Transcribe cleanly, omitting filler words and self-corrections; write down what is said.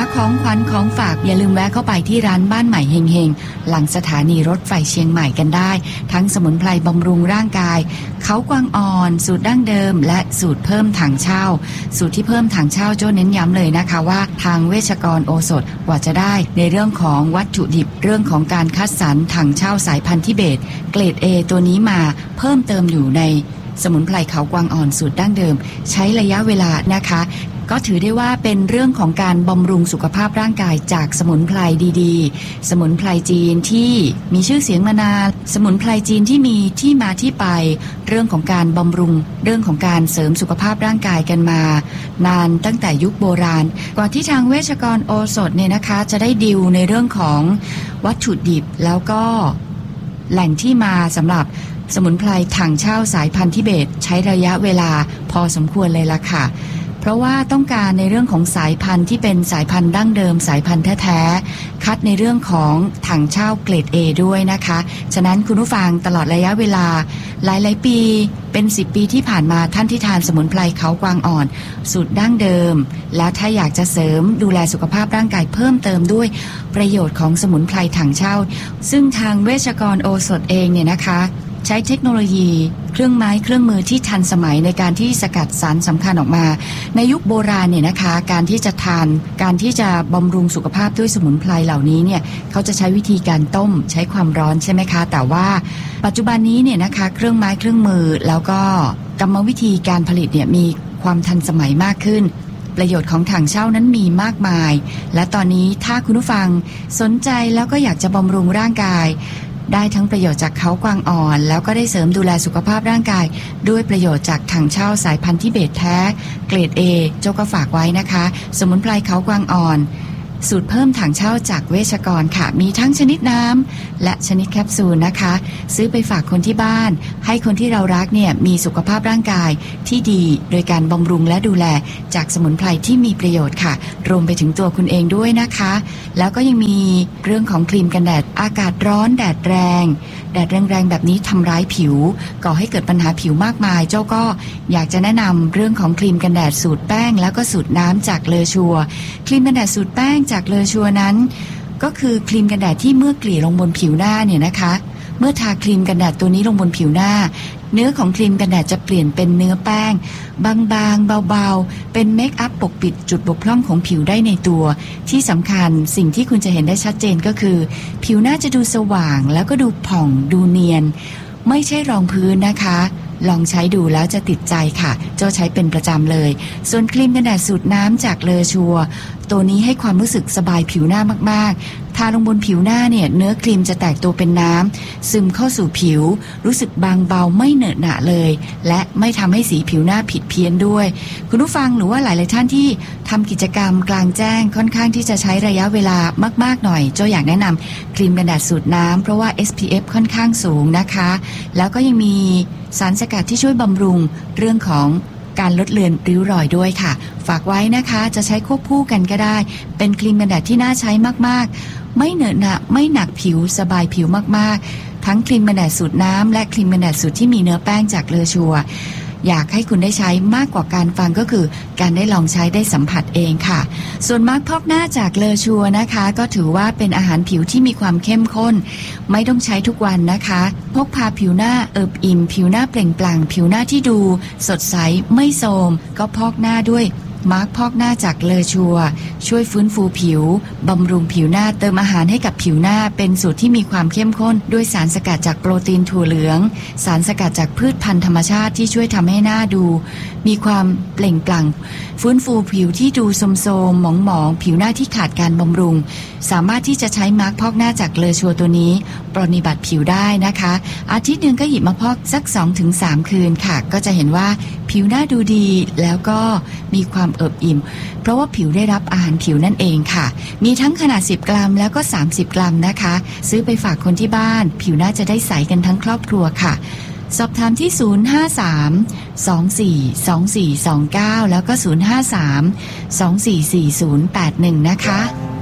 ของขวัญของฝากอย่าลืมแวะเข้าไปที่ร้านบ้านใหม่เฮงๆหลังสถานีรถไฟเชียงใหม่กันได้ทั้งสมุนไพรบำรุงร่างกายเขากวางอ่อนสูตรดั้งเดิมและสูตรเพิ่มถังเช่าสูตรที่เพิ่มถังเช่าโจ้เน้นย้ำเลยนะคะว่าทางเวชกรโอสถกว่าจะได้ในเรื่องของวัตถุดิบเรื่องของการคัดสรรถังเช่าสายพันธุ์ทิเบตเกรด A ตัวนี้มาเพิ่มเติมอยู่ในสมุนไพรเขากวางอ่อนสูตรดั้งเดิมใช้ระยะเวลานะคะก็ถือได้ว่าเป็นเรื่องของการบำรุงสุขภาพร่างกายจากสมุนไพรดีๆสมุนไพรจีนที่มีชื่อเสียงมานานสมุนไพรจีนที่มีที่มาที่ไปเรื่องของการบำรุงเรื่องของการเสริมสุขภาพร่างกายกันมานานตั้งแต่ยุคโบราณกว่าที่ทางเวชกรโอสถเนี่ยนะคะจะได้ดิวในเรื่องของวัตถุดิบแล้วก็แหล่งที่มาสำหรับสมุนไพรถังเช่าสายพันธุ์ทิเบตใช้ระยะเวลาพอสมควรเลยล่ะค่ะเพราะว่าต้องการในเรื่องของสายพันธุ์ที่เป็นสายพันธุ์ดั้งเดิมสายพันธุ์แท้ๆคัดในเรื่องของถังเช่าเกรด A ด้วยนะคะฉะนั้นคุณผู้ฟังตลอดระยะเวลาหลายๆปีเป็น10ปีที่ผ่านมาท่านที่ทานสมุนไพรเขากวางอ่อนสูตรดั้งเดิมแล้วถ้าอยากจะเสริมดูแลสุขภาพร่างกายเพิ่มเติมด้วยประโยชน์ของสมุนไพรถังเช่าซึ่งทางเวชกรโอสถเองเนี่ยนะคะใช้เทคโนโลยีเครื่องไม้เครื่องมือที่ทันสมัยในการที่สกัดสารสำคัญออกมาในยุคโบราณเนี่ยนะคะการที่จะทานการที่จะบำรุงสุขภาพด้วยสมุนไพรเหล่านี้เนี่ยเขาจะใช้วิธีการต้มใช้ความร้อนใช่ไหมคะแต่ว่าปัจจุบันนี้เนี่ยนะคะเครื่องไม้เครื่องมือแล้วก็กรรมวิธีการผลิตเนี่ยมีความทันสมัยมากขึ้นประโยชน์ของถังเช่านั้นมีมากมายและตอนนี้ถ้าคุณผู้ฟังสนใจแล้วก็อยากจะบำรุงร่างกายได้ทั้งประโยชน์จากเขากวางอ่อนแล้วก็ได้เสริมดูแลสุขภาพร่างกายด้วยประโยชน์จากถังเช่าสายพันธุ์ทิเบตแท้เกรด A โจ้ก็ฝากไว้นะคะสมุนไพรเขากวางอ่อนสูตรเพิ่มถังเช่าจากเวชกรค่ะมีทั้งชนิดน้ำและชนิดแคปซูลนะคะซื้อไปฝากคนที่บ้านให้คนที่เรารักเนี่ยมีสุขภาพร่างกายที่ดีโดยการบำรุงและดูแลจากสมุนไพรที่มีประโยชน์ค่ะรวมไปถึงตัวคุณเองด้วยนะคะแล้วก็ยังมีเรื่องของครีมกันแดดอากาศร้อนแดดแรงแบบนี้ทำร้ายผิวก่อให้เกิดปัญหาผิวมากมายเจ้าก็อยากจะแนะนำเรื่องของครีมกันแดดสูตรแป้งแล้วก็สูตรน้ำจากเลอชัวครีมกันแดดสูตรแป้งจากเลอชัวนั้นก็คือครีมกันแดดที่เมื่อกลี่ลงบนผิวหน้าเนี่ยนะคะเมื่อทาครีมกันแดดตัวนี้ลงบนผิวหน้าเนื้อของครีมกันแดดจะเปลี่ยนเป็นเนื้อแป้งบางๆเบาๆเป็นเมคอัพปกปิดจุดบกพร่องของผิวได้ในตัวที่สำคัญสิ่งที่คุณจะเห็นได้ชัดเจนก็คือผิวหน้าจะดูสว่างแล้วก็ดูผ่องดูเนียนไม่ใช่รองพื้นนะคะลองใช้ดูแล้วจะติดใจค่ะเจ้าใช้เป็นประจำเลยส่วนครีมกันแดดสูตรน้ำจากเลอชัวตัวนี้ให้ความรู้สึกสบายผิวหน้ามากๆทาลงบนผิวหน้าเนี่ยเนื้อครีมจะแตกตัวเป็นน้ำซึมเข้าสู่ผิวรู้สึกบางเบาไม่เหนอะหนะเลยและไม่ทำให้สีผิวหน้าผิดเพี้ยนด้วยคุณผู้ฟังหรือว่าหลายๆท่านที่ทำกิจกรรมกลางแจ้งค่อนข้างที่จะใช้ระยะเวลามากๆหน่อยเจ้าอยากแนะนำครีมกันแดดสูตรน้ำเพราะว่า SPF ค่อนข้างสูงนะคะแล้วก็ยังมีสารสกัดที่ช่วยบำรุงเรื่องของการลดเลือนริ้วรอยด้วยค่ะฝากไว้นะคะจะใช้ควบคู่กันก็ได้เป็นครีมกันแดดที่น่าใช้มากๆไม่เหนอะหนะไม่หนักผิวสบายผิวมากๆทั้งครีมกันแดดสูตรน้ำและครีมกันแดดสูตรที่มีเนื้อแป้งจากเลอชัวอยากให้คุณได้ใช้มากกว่าการฟังก็คือการได้ลองใช้ได้สัมผัสเองค่ะส่วนมาร์คพอกหน้าจากเลอชัวนะคะก็ถือว่าเป็นอาหารผิวที่มีความเข้มข้นไม่ต้องใช้ทุกวันนะคะพกพาผิวหน้าเอิบอิ่มผิวหน้าเปล่งปลั่งผิวหน้าที่ดูสดใสไม่โทรมก็พอกหน้าด้วยมาร์คพอกหน้าจากเลอชัวช่วยฟื้นฟูผิวบำรุงผิวหน้าเติมอาหารให้กับผิวหน้าเป็นสูตรที่มีความเข้มข้นด้วยสารสกัดจากโปรตีนถั่วเหลืองสารสกัดจากพืชพันธุ์ธรรมชาติที่ช่วยทำให้หน้าดูมีความเปล่งปลั่งฟื้นฟูผิวที่ดูโทรมๆหมองๆผิวหน้าที่ขาดการบำรุงสามารถที่จะใช้มาร์คพอกหน้าจากเลอชัวตัวนี้ปรนนิบัติผิวได้นะคะอาทิตย์นึงก็หยิบมาพอกสัก 2-3 คืนค่ะก็จะเห็นว่าผิวหน้าดูดีแล้วก็มีความเอิบอิ่มเพราะว่าผิวได้รับอาหารผิวนั่นเองค่ะมีทั้งขนาด10 กรัมแล้วก็30 กรัมนะคะซื้อไปฝากคนที่บ้านผิวหน้าจะได้ใสกันทั้งครอบครัวค่ะสอบถามที่053-242429แล้วก็053-244081นะคะ